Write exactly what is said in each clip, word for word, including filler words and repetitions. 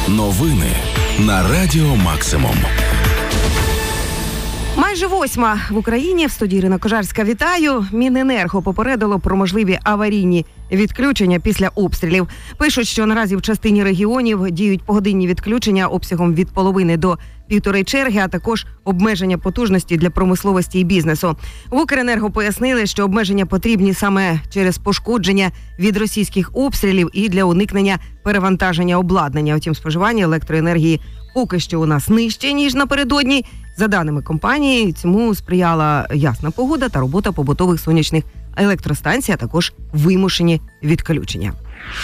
Новини на Радіо Максимум. Майже восьма в Україні. В студії Ірина Кожарська. Вітаю. Міненерго попередило про можливі аварійні відключення після обстрілів. Пишуть, що наразі в частині регіонів діють погодинні відключення обсягом від половини до півтори черги, а також обмеження потужності для промисловості і бізнесу. В Укренерго пояснили, що обмеження потрібні саме через пошкодження від російських обстрілів і для уникнення перевантаження обладнання. Втім, споживання електроенергії поки що у нас нижче, ніж напередодні. За даними компанії, цьому сприяла ясна погода та робота побутових сонячних електростанцій, а також вимушені відключення.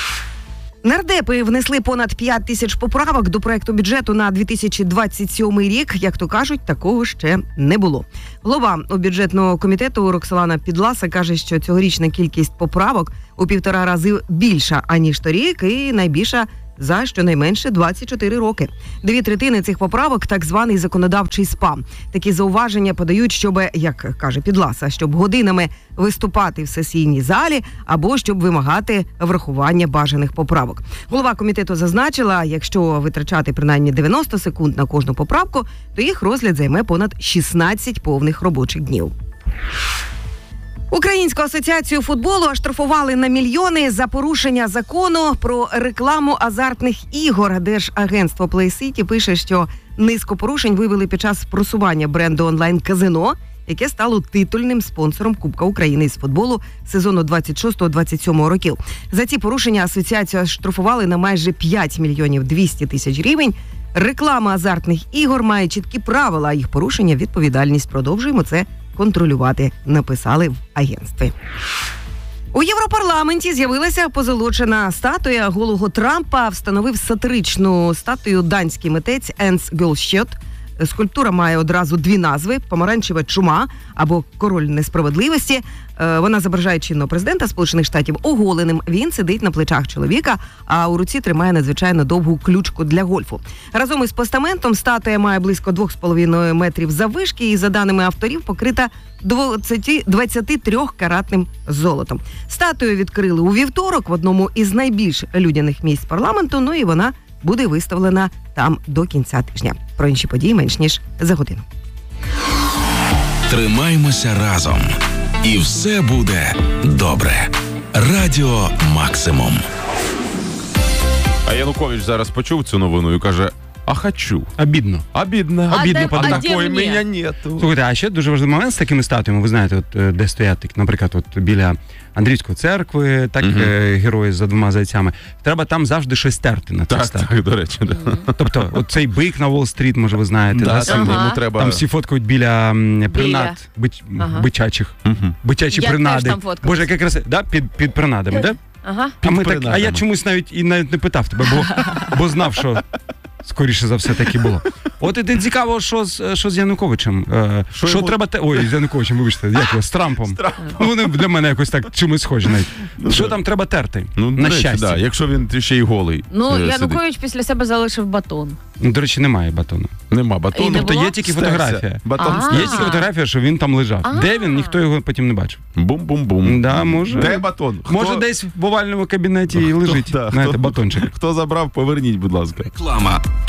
Нардепи внесли понад п'ять тисяч поправок до проекту бюджету на дві тисячі двадцять сьомий рік. Як то кажуть, такого ще не було. Голова бюджетного комітету Роксолана Підласа каже, що цьогорічна кількість поправок у півтора рази більша, аніж торік, і найбільша за щонайменше двадцять чотири роки. Дві третини цих поправок – так званий законодавчий спам. Такі зауваження подають, щоб, як каже Підласа, щоб годинами виступати в сесійній залі або щоб вимагати врахування бажаних поправок. Голова комітету зазначила, якщо витрачати принаймні дев'яносто секунд на кожну поправку, то їх розгляд займе понад шістнадцять повних робочих днів. Українську асоціацію футболу оштрафували на мільйони за порушення закону про рекламу азартних ігор. Держагентство Play City пише, що низку порушень виявили під час просування бренду онлайн-казино, яке стало титульним спонсором Кубка України з футболу сезону двадцять шостого двадцять сьомого років. За ці порушення асоціацію оштрафували на майже п'ять мільйонів двісті тисяч гривень. Реклама азартних ігор має чіткі правила, а їх порушення – відповідальність. Продовжуємо це контролювати, написали в агентстві. У Європарламенті з'явилася позолочена статуя голого Трампа. Встановив сатиричну статую данський митець Енс Гьолсчет. Скульптура має одразу дві назви – «Помаранчева чума» або «Король несправедливості». Вона зображає чинного президента Сполучених Штатів оголеним. Він сидить на плечах чоловіка, а у руці тримає надзвичайно довгу ключку для гольфу. Разом із постаментом статуя має близько двох з половиною метрів заввишки і, за даними авторів, покрита двадцятитрикаратним золотом. Статую відкрили у вівторок в одному із найбільш людяних місць парламенту, ну і вона буде виставлена там до кінця тижня. Про інші події менш ніж за годину. Тримаймося разом. І все буде добре. Радіо Максимум. А Янукович зараз почув цю новину і каже: а хочу. Обідно. Обідно. А Обідно, де, а а такої мене нету. Слухайте, а ще дуже важливий момент з такими статуями. Ви знаєте, от де стоять, наприклад, от біля Андрійської церкви, так, угу. Герої за двома зайцями. Треба там завжди щось терти на цих статуях. Так, до речі. Да. Тобто, от цей бик на Уолл-стріт, може, ви знаєте. Да, да, там, ага. треба... там всі фоткають біля принад, бич... ага. бичачих. Угу. Бичачі я принади. Боже, яка краса. Да? Під, під принадами, да? Ага. А, ми так, а я чомусь навіть і навіть не питав тебе, бо, бо знав, що скоріше за все таки було. От і цікаво, що з, що з Януковичем. Що, що йому... треба... Те... Ой, з Януковичем, вибачте, як його, з Трампом. З Трампом. Ну, вони для мене якось так чимось схожі навіть. Ну, що там треба терти? Ну, на речі, щастя. Да, якщо він ще й голий. Ну, е, Янукович сидить. після себе залишив батон. Ну, до речі, немає батону. Нема батону. Тобто є тільки Стерся. фотографія. Батон є тільки фотографія, що він там лежав. А-а-а. Де він, ніхто його потім не бачив. Бум-бум-бум. Да, може. Де батон? Хто... Може десь в овальному кабінеті хто, лежить, да, знаєте, хто, батончик. Хто забрав, поверніть, будь ласка. Реклама.